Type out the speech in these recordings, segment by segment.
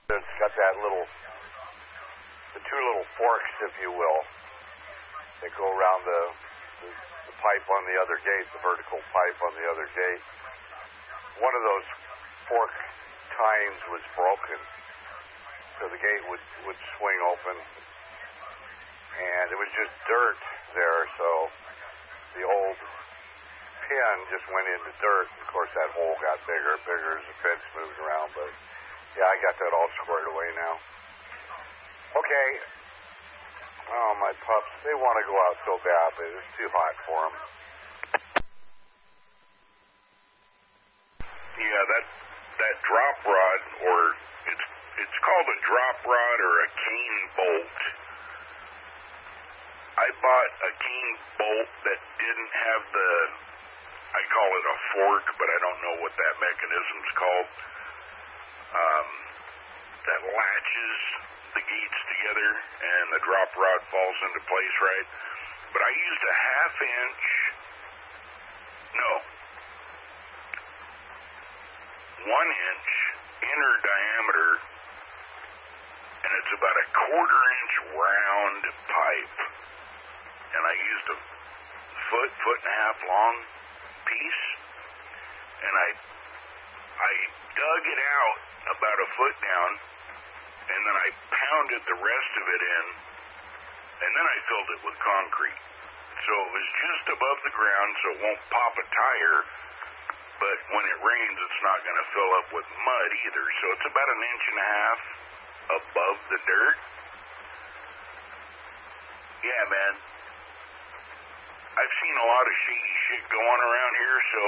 It's got that the two little forks, if you will, that go around the pipe on the other gate, the vertical pipe on the other gate. One of those fork tines was broken, so the gate would swing open, and it was just dirt there, so the old pin just went into dirt. Of course, that hole got bigger and bigger as the fence moved around, but yeah, I got that all squared away now. Okay. Oh, my pups, they want to go out so bad, but it's too hot for them. Yeah, that drop rod, or it's called a drop rod or a cane bolt. I bought a cane bolt that didn't have I call it a fork, but I don't know what that mechanism's called. That latches the gates together and the drop rod falls into place, right? But I used a 1-inch inner diameter, and it's about a 1/4-inch round pipe. And I used a foot and a half long piece, and I dug it out about a foot down, and then I pounded the rest of it in, and then I filled it with concrete. So it was just above the ground, so it won't pop a tire, but when it rains, it's not going to fill up with mud either. So it's about 1.5 inches above the dirt. Yeah, man. I've seen a lot of shady shit going around here, so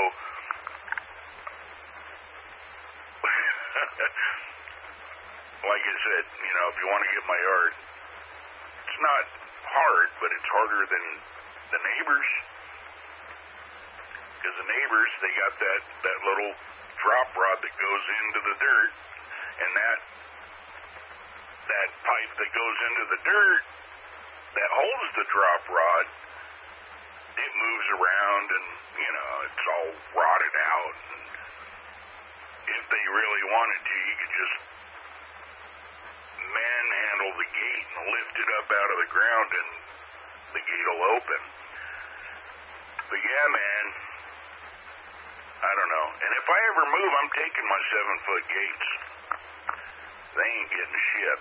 like I said, if you want to get my yard, it's not hard, but it's harder than the neighbors. Because the neighbors, they got that little drop rod that goes into the dirt, and that pipe that goes into the dirt that holds the drop rod, it moves around, and it's all rotted out. And if they really wanted to, you could just manhandle the gate and lift it up out of the ground, and the gate will open. But yeah, man, I don't know. And if I ever move, I'm taking my 7-foot gates. They ain't getting shit.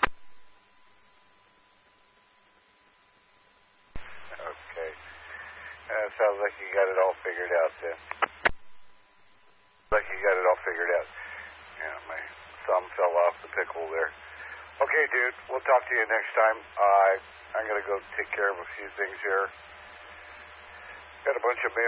Okay. Sounds like you got it all figured out then. Yeah, my thumb fell off the pickle there. Okay, dude, we'll talk to you next time. I'm going to go take care of a few things here. Got a bunch of mail.